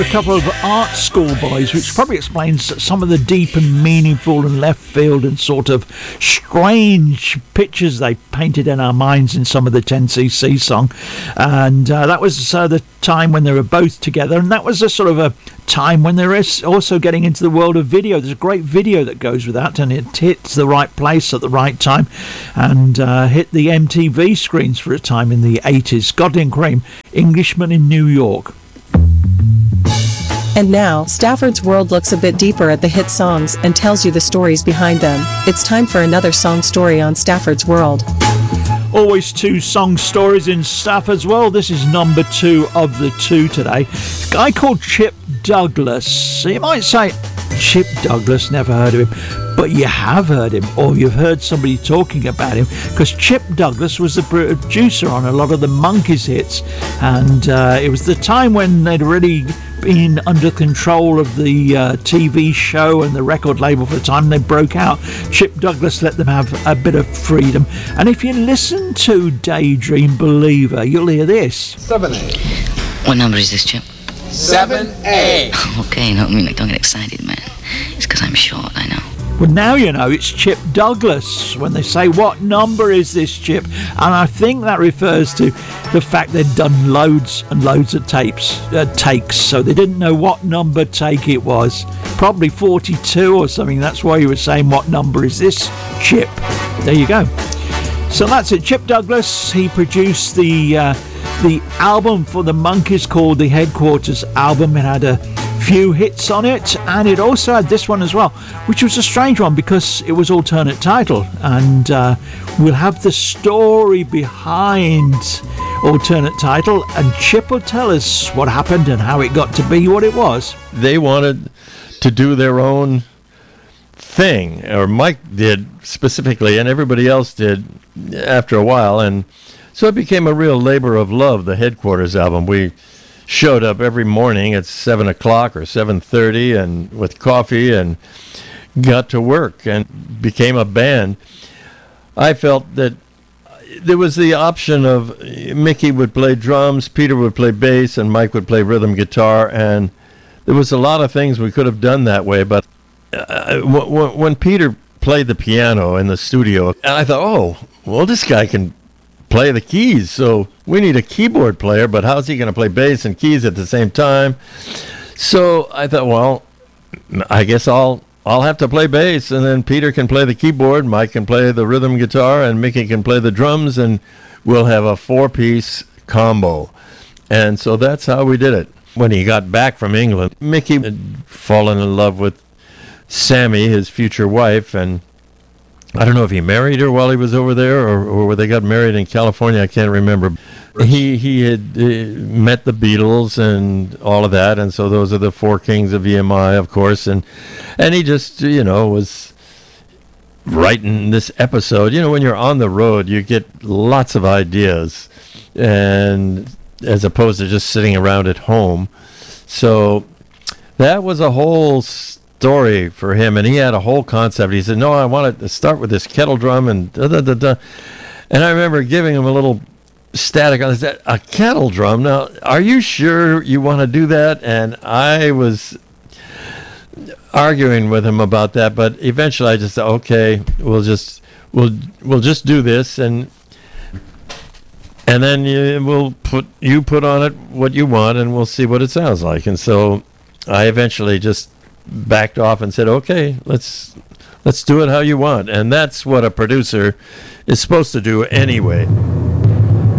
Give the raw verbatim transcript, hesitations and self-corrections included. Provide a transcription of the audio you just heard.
A couple of art school boys, which probably explains some of the deep and meaningful and left field and sort of strange pictures they painted in our minds in some of the ten C C song. And uh, that was uh, the time when they were both together, and that was a sort of a time when they were also getting into the world of video. There's a great video that goes with that, and it hits the right place at the right time and uh, hit the M T V screens for a time in the eighties. Godley and Creme, Englishman in New York. And now, Stafford's World looks a bit deeper at the hit songs and tells you the stories behind them. It's time for another song story on Stafford's World. Always two song stories in Stafford's World. This is number two of the two today. A guy called Chip Douglas. You might say, Chip Douglas, never heard of him. But you have heard him, or you've heard somebody talking about him, because Chip Douglas was the producer on a lot of the Monkees hits. And uh, it was the time when they'd already been under control of the uh, T V show and the record label for the time they broke out. Chip Douglas let them have a bit of freedom. And if you listen to Daydream Believer, you'll hear this. seven A. What number is this, Chip? seven A. Okay, no, I mean, like, don't get excited, man. It's because I'm short, I know. Well, now you know it's Chip Douglas when they say, what number is this, Chip? And I think that refers to the fact they'd done loads and loads of tapes, uh, takes, so they didn't know what number take it was. Probably forty-two or something. That's why you were saying, what number is this, Chip? There you go. So that's it. Chip Douglas, he produced the uh, the album for the Monkees called the Headquarters album. It had a few hits on it, and it also had this one as well, which was a strange one because it was alternate title, and uh, we'll have the story behind alternate title, and Chip will tell us what happened and how it got to be what it was. They wanted to do their own thing, or Mike did specifically, and everybody else did after a while, and so it became a real labor of love, the Headquarters album. We showed up every morning at seven o'clock or seven thirty and with coffee and got to work and became a band. I felt that there was the option of Mickey would play drums, Peter would play bass, and Mike would play rhythm guitar, and there was a lot of things we could have done that way. But uh, w- when Peter played the piano in the studio, I thought, oh, well, this guy can play the keys, so we need a keyboard player, but how's he going to play bass and keys at the same time? So I thought, well, I guess I'll I'll have to play bass, and then Peter can play the keyboard, Mike can play the rhythm guitar, and Mickey can play the drums, and we'll have a four-piece combo. And so that's how we did it. When he got back from England, Mickey had fallen in love with Sammy, his future wife, and I don't know if he married her while he was over there, or, or they got married in California. I can't remember. He he had uh, met the Beatles and all of that, and so those are the four kings of E M I, of course. And and he just, you know, was writing this episode. You know, when you're on the road, you get lots of ideas, and as opposed to just sitting around at home. So that was a whole story for him, and he had a whole concept. He said, no, I want to start with this kettle drum and da da da da. And I remember giving him a little static on this, a kettle drum. Now, are you sure you want to do that? And I was arguing with him about that, but eventually I just said, okay, we'll just we'll we'll just do this, and and then you, we'll put you put on it what you want, and we'll see what it sounds like. And so I eventually just backed off and said, okay, let's let's do it how you want. And that's what a producer is supposed to do anyway.